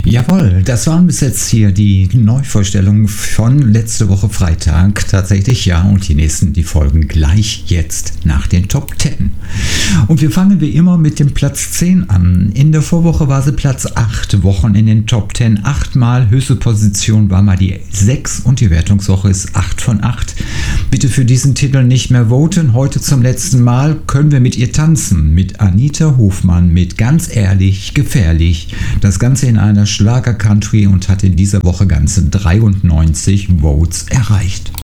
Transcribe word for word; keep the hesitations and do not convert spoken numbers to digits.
Jawohl, das waren bis jetzt hier die Neuvorstellungen von letzte Woche Freitag. Tatsächlich ja, und die nächsten, die folgen gleich jetzt nach den Top zehn. Und wir fangen wie immer mit dem Platz zehn an. In der Vorwoche war sie Platz acht Wochen in den Top zehn. Achtmal höchste Position war mal die sechs und die Wertungswoche ist acht von acht. Bitte für diesen Titel nicht mehr voten. Heute zum letzten Mal können wir mit ihr tanzen. Mit Anita Hofmann, mit Ganz ehrlich, gefährlich. Das Ganze in einer Schlager-Country und hat in dieser Woche ganze dreiundneunzig Votes erreicht.